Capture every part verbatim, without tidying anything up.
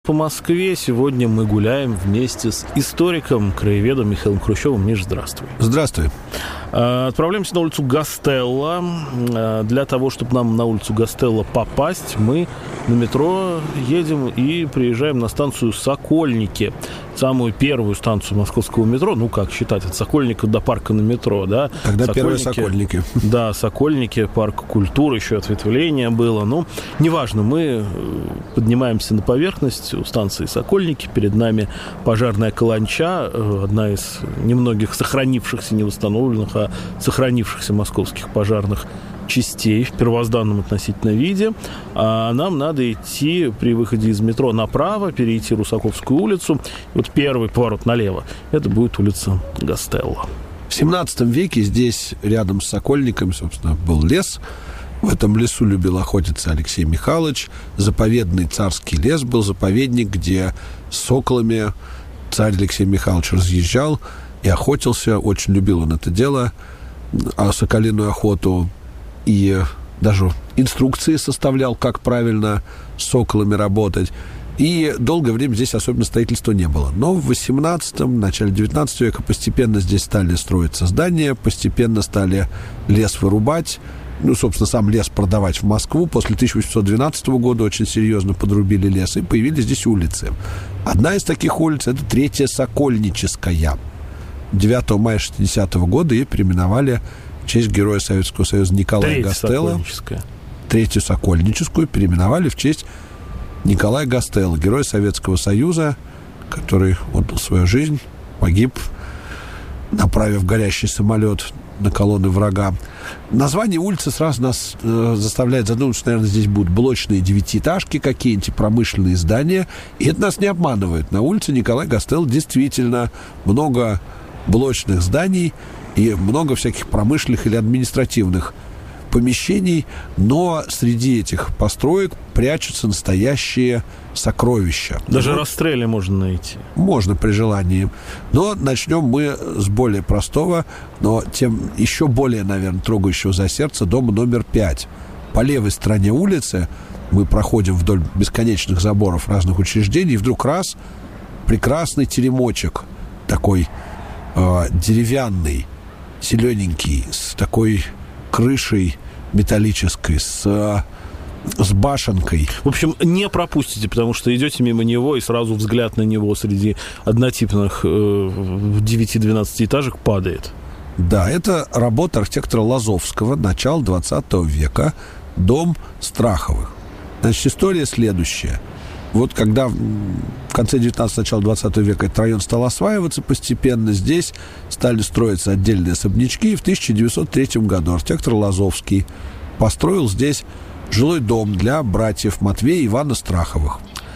По Москве сегодня мы гуляем вместе с историком, краеведом Михаилом Хрущевым. Миш, здравствуй. Здравствуй. Отправляемся на улицу Гастелло. Для того, чтобы нам на улицу Гастелло попасть, мы на метро едем и приезжаем на станцию Сокольники. Самую первую станцию московского метро, ну, как считать, от Сокольников до парка на метро, да? Тогда Сокольники, первые Сокольники. Да, Сокольники, парк культуры, еще ответвление было. Ну, неважно, мы поднимаемся на поверхность у станции Сокольники. Перед нами пожарная каланча, одна из немногих сохранившихся, не восстановленных, а сохранившихся московских пожарных частей в первозданном относительно виде. А нам надо идти при выходе из метро направо, перейти Русаковскую улицу. И вот первый поворот налево. Это будет улица Гастелло. В семнадцатом веке здесь, рядом с Сокольниками, собственно, был лес. В этом лесу любил охотиться Алексей Михайлович. Заповедный царский лес был заповедник, где с соколами царь Алексей Михайлович разъезжал и охотился. Очень любил он это дело, а соколиную охоту. И даже инструкции составлял, как правильно с соколами работать. И долгое время здесь особенно строительства не было. Но в восемнадцатом, начале девятнадцатого века постепенно здесь стали строиться здания, постепенно стали лес вырубать, ну, собственно, сам лес продавать в Москву. После тысяча восемьсот двенадцатого года очень серьезно подрубили лес, и появились здесь улицы. Одна из таких улиц – это Третья Сокольническая. девятого мая шестидесятого года ее переименовали в честь героя Советского Союза Николая Гастелло. Третью Сокольническую переименовали в честь Николая Гастелло, героя Советского Союза, который отдал свою жизнь, погиб, направив горящий самолет на колонны врага. Название улицы сразу нас э, заставляет задуматься, что, наверное, здесь будут блочные девятиэтажки, какие-нибудь промышленные здания. И это нас не обманывает. На улице Николая Гастелло действительно много блочных зданий и много всяких промышленных или административных помещений, но среди этих построек прячутся настоящие сокровища. Даже расстрелы можно найти. Можно при желании. Но начнем мы с более простого, но тем еще более, наверное, трогающего за сердце дома номер пять. По левой стороне улицы мы проходим вдоль бесконечных заборов разных учреждений, и вдруг раз прекрасный теремочек, такой э, деревянный, зелененький, с такой крышей металлической, с, с башенкой. В общем, не пропустите, потому что идете мимо него, и сразу взгляд на него среди однотипных э, девяти-двенадцатиэтажек падает. Да, это работа архитектора Лазовского, начала двадцатого века, дом Страховых. Значит, история следующая. Вот когда в конце девятнадцатого, начало двадцатого века этот район стал осваиваться постепенно, здесь стали строиться отдельные особнячки. И в тысяча девятьсот третьем году архитектор Лазовский построил здесь жилой дом для братьев Матвея и Ивана Страховых.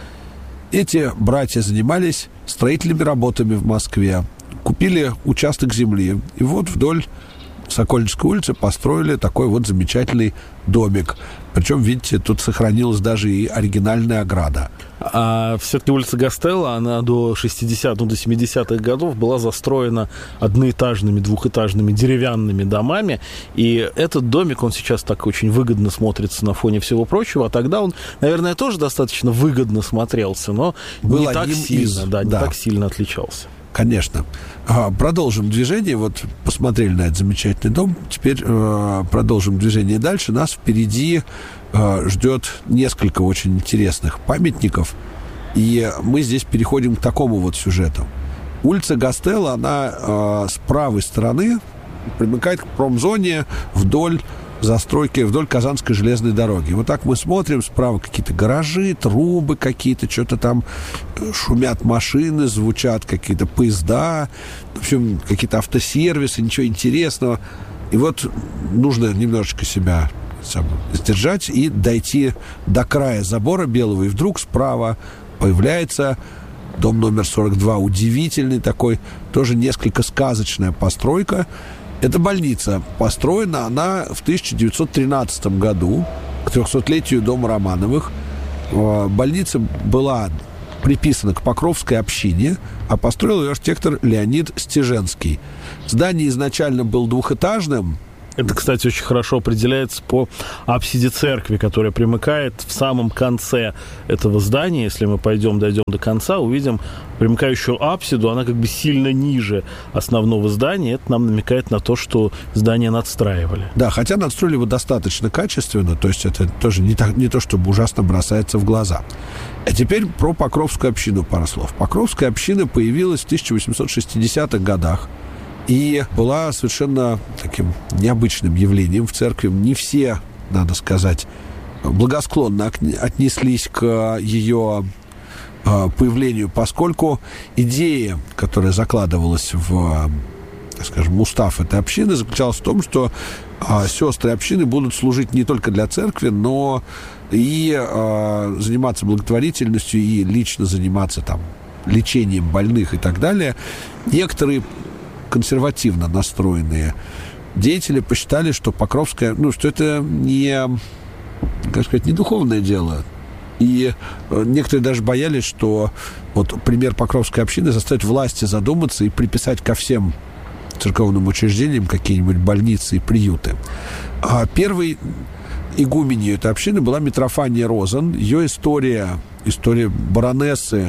Эти братья занимались строительными работами в Москве, купили участок земли, и вот вдоль Сокольнической улицы построили такой вот замечательный домик. Причем, видите, тут сохранилась даже и оригинальная ограда. А все-таки улица Гастелло, она до шестидесятых, ну, до семидесятых годов была застроена одноэтажными, двухэтажными деревянными домами. И этот домик, он сейчас так очень выгодно смотрится на фоне всего прочего. А тогда он, наверное, тоже достаточно выгодно смотрелся, но Был не так сильно, из... да, не да. так сильно отличался. Конечно. Продолжим движение. Вот посмотрели на этот замечательный дом. Теперь э, продолжим движение дальше. Нас впереди э, ждет несколько очень интересных памятников. И мы здесь переходим к такому вот сюжету. Улица Гастелло, она э, с правой стороны примыкает к промзоне вдоль застройки, вдоль Казанской железной дороги. Вот так мы смотрим, справа какие-то гаражи, трубы какие-то, что-то там шумят машины, звучат какие-то поезда, в общем, какие-то автосервисы, ничего интересного. И вот нужно немножечко себя сдержать и дойти до края забора белого, и вдруг справа появляется дом номер сорок два, удивительный такой, тоже несколько сказочная постройка. Это больница. Построена она в тысяча девятьсот тринадцатом году, к трехсотлетию дома Романовых. Больница была приписана к Покровской общине, а построил ее архитектор Леонид Стеженский. Здание изначально было двухэтажным, Это, кстати, очень хорошо определяется по апсиде церкви, которая примыкает в самом конце этого здания. Если мы пойдем, дойдем до конца, увидим примыкающую апсиду, она как бы сильно ниже основного здания. Это нам намекает на то, что здание надстраивали. Да, хотя надстроили его достаточно качественно, то есть это тоже не, так, не то, чтобы ужасно бросается в глаза. А теперь про Покровскую общину пару слов. Покровская община появилась в тысяча восемьсот шестидесятых годах и была совершенно таким необычным явлением в церкви. Не все, надо сказать, благосклонно отнеслись к ее появлению, поскольку идея, которая закладывалась в, скажем, устав этой общины, заключалась в том, что а, сестры общины будут служить не только для церкви, но и а, заниматься благотворительностью, и лично заниматься там лечением больных и так далее. Некоторые консервативно настроенные деятели посчитали, что Покровская, ну, что это не, как сказать, не духовное дело. И некоторые даже боялись, что вот пример Покровской общины заставит власти задуматься и приписать ко всем церковным учреждениям какие-нибудь больницы и приюты. А первой игуменей этой общины была Митрофания Розен. Ее история, история баронессы,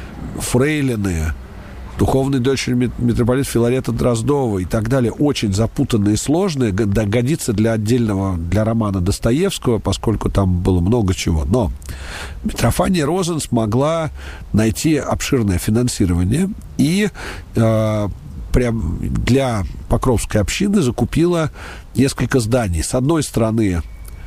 фрейлины, духовной дочери митрополита Филарета Дроздова и так далее, очень запутанная и сложная, годится для отдельного, для романа Достоевского, поскольку там было много чего. Но Митрофания Розен смогла найти обширное финансирование и э, прям для Покровской общины закупила несколько зданий. С одной стороны,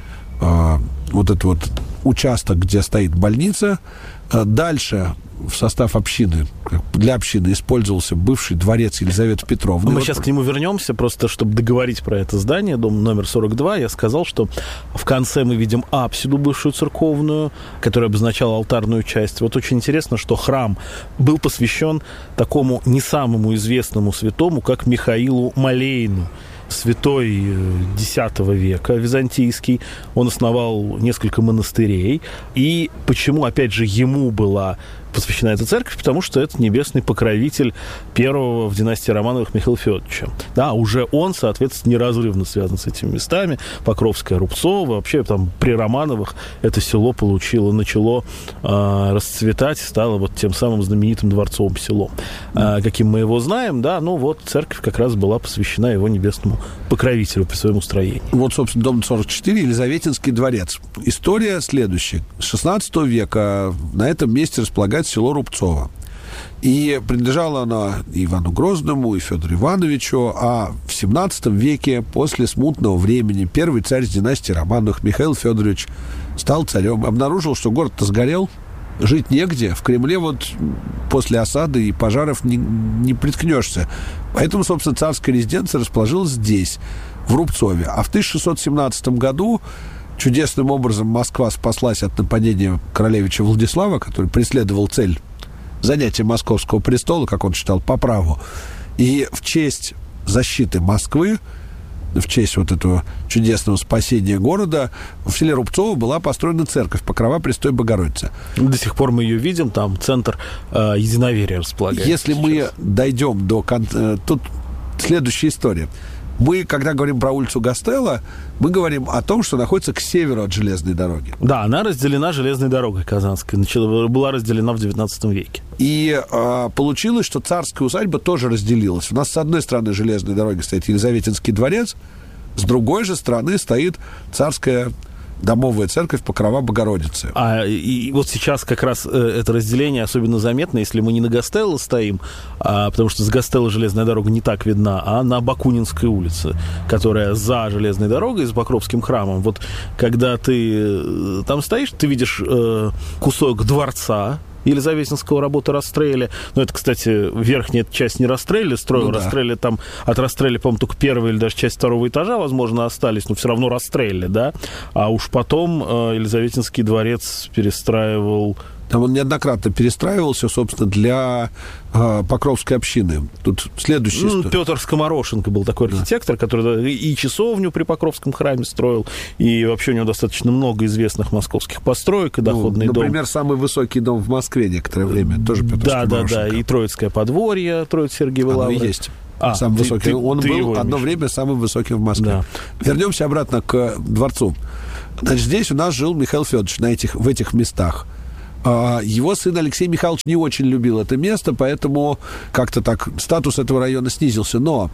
э, вот этот вот участок, где стоит больница, э, дальше в состав общины, для общины использовался бывший дворец Елизаветы Петровны. Мы вот. сейчас к нему вернемся, просто чтобы договорить про это здание, дом номер сорок два. Я сказал, что в конце мы видим апсиду бывшую церковную, которая обозначала алтарную часть. Вот очень интересно, что храм был посвящен такому не самому известному святому, как Михаилу Малейну. Святой X века, византийский. Он основал несколько монастырей. И почему, опять же, ему была посвящена эта церковь? Потому что это небесный покровитель первого в династии Романовых Михаила Федоровича. Да, уже он, соответственно, неразрывно связан с этими местами. Покровская, Рубцова. Вообще там при Романовых это село получило, начало э, расцветать, стало вот тем самым знаменитым дворцовым селом, э, каким мы его знаем. Да, ну вот церковь как раз была посвящена его небесному покровителю при своем устроении. Вот, собственно, дом сорок четыре, Елизаветинский дворец. История следующая. С шестнадцатого века на этом месте располагается село Рубцово. И принадлежало оно Ивану Грозному, и Федору Ивановичу, а в семнадцатом веке, после смутного времени, первый царь династии Романовых Михаил Федорович стал царем, обнаружил, что город-то сгорел, жить негде, в Кремле вот после осады и пожаров не, не приткнешься. Поэтому, собственно, царская резиденция расположилась здесь, в Рубцове. А в тысяча шестьсот семнадцатом году чудесным образом Москва спаслась от нападения королевича Владислава, который преследовал цель занятия московского престола, как он считал, по праву. И в честь защиты Москвы, в честь вот этого чудесного спасения города, в селе Рубцово была построена церковь Покрова Престой Богородицы. До сих пор мы ее видим, там центр э, единоверия располагается. Если сейчас мы дойдем до... Кон... Тут следующая история. Мы, когда говорим про улицу Гастелло, мы говорим о том, что находится к северу от железной дороги. Да, она разделена железной дорогой Казанской. Начала, была разделена в девятнадцатом веке. И э, получилось, что царская усадьба тоже разделилась. У нас с одной стороны железной дороги стоит Елизаветинский дворец, с другой же стороны стоит царская домовая церковь Покрова Богородицы. А и, и вот сейчас как раз э, это разделение особенно заметно, если мы не на Гастелло стоим, а, потому что с Гастелло железная дорога не так видна, а на Бакунинской улице, которая за железной дорогой, с Покровским храмом. Вот когда ты там стоишь, ты видишь э, кусок дворца Елизаветинского работы Растрелли. Но это, кстати, верхняя часть не Растрелли строил. Ну, да. Растрелли там, от Растрелли, по-моему, только первая или даже часть второго этажа, возможно, остались, но все равно Растрелли, да. А уж потом э, Елизаветинский дворец перестраивал Там он неоднократно перестраивался, собственно, для э, Покровской общины. Тут следующее... Ну, Петр Скоморошенко был такой архитектор, да. который и часовню при Покровском храме строил, и вообще у него достаточно много известных московских построек, и доходный ну, дом. Например, самый высокий дом в Москве некоторое время, тоже Петр да, Скоморошенко. Да, да, да, и Троицкое подворье, Троиц-Сергиевой лавры. Оно и есть. А, самый ты, высокий. Ты, он ты был одно время самым высоким в Москве. Да. Вернемся обратно к дворцу. Значит, здесь у нас жил Михаил Федорович на этих, в этих местах. Его сын Алексей Михайлович не очень любил это место, поэтому как-то так статус этого района снизился. Но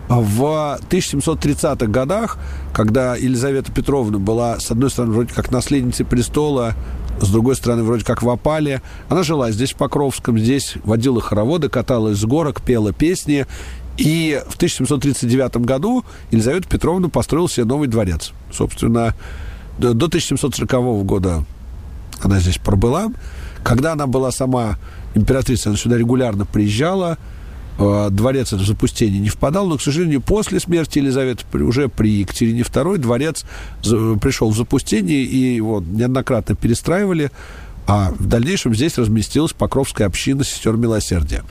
в тысяча семьсот тридцатых годах, когда Елизавета Петровна была, с одной стороны, вроде как наследницей престола, с другой стороны, вроде как в опале, она жила здесь, в Покровском, здесь водила хороводы, каталась с горок, пела песни. И в тысяча семьсот тридцать девятом году Елизавета Петровна построила себе новый дворец. Собственно, до тысяча семьсот сорокового года она здесь пробыла. Когда она была сама императрицей, она сюда регулярно приезжала. Дворец в запустение не впадал, но, к сожалению, после смерти Елизаветы, уже при Екатерине второй, дворец пришел в запустение, и его неоднократно перестраивали, а в дальнейшем здесь разместилась Покровская община сестер Милосердия.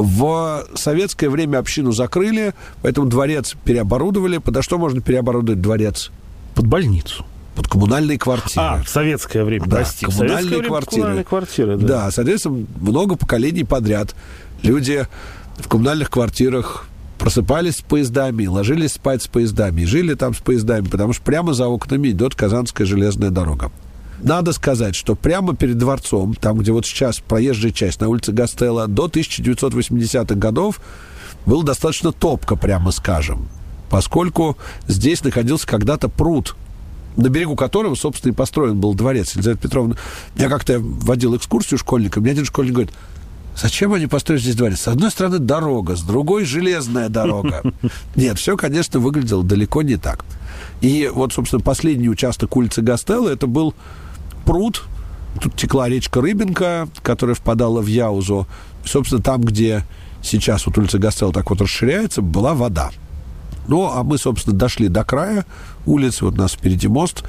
В советское время общину закрыли, поэтому дворец переоборудовали. Подо что можно переоборудовать дворец? Под больницу. Под коммунальные квартиры. А, в советское время, да, прости. Коммунальные время квартиры. Коммунальные квартиры, да. Да, соответственно, много поколений подряд. Люди в коммунальных квартирах просыпались с поездами, ложились спать с поездами, и жили там с поездами, потому что прямо за окнами идет Казанская железная дорога. Надо сказать, что прямо перед дворцом, там, где вот сейчас проезжая часть на улице Гастелло, до тысяча девятьсот восьмидесятых годов было достаточно топко, прямо скажем, поскольку здесь находился когда-то пруд, на берегу которого, собственно, и построен был дворец. Елизавета Петровна, я как-то водил экскурсию школьникам, мне один школьник говорит: зачем они построили здесь дворец? С одной стороны дорога, с другой железная дорога. Нет, все, конечно, выглядело далеко не так. И вот, собственно, последний участок улицы Гастелло, это был пруд. Тут текла речка Рыбинка, которая впадала в Яузу. И, собственно, там, где сейчас вот улица Гастелло так вот расширяется, была вода. Ну, а мы, собственно, дошли до края улицы. Вот у нас впереди мост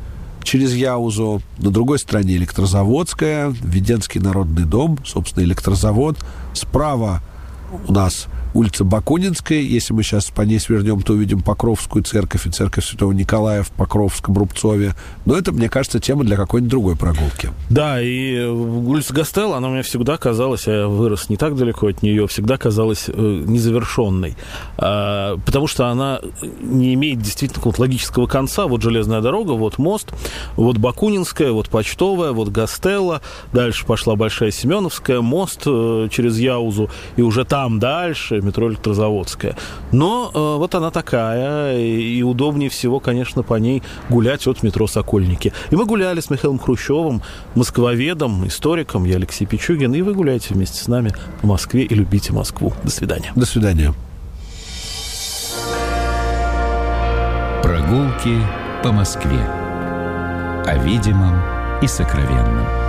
через Яузу. На другой стороне Электрозаводская, Введенский народный дом, собственно, электрозавод. Справа у нас улица Бакунинская. Если мы сейчас по ней свернем, то увидим Покровскую церковь и церковь Святого Николая в Покровском Рубцове. Но это, мне кажется, тема для какой-нибудь другой прогулки. Да, и улица Гастелло, она мне всегда казалась, я вырос не так далеко от нее, всегда казалась э, незавершенной. А, потому что она не имеет действительно какого-то логического конца. Вот железная дорога, вот мост, вот Бакунинская, вот Почтовая, вот Гастелло. Дальше пошла Большая Семеновская, мост э, через Яузу, и уже там дальше метро Электрозаводская. Но э, вот она такая, и, и удобнее всего, конечно, по ней гулять от метро Сокольники. И мы гуляли с Михаилом Хрущевым, москвоведом, историком, я Алексей Пичугин, и вы гуляете вместе с нами по Москве и любите Москву. До свидания. До свидания. Прогулки по Москве. О видимом и сокровенном.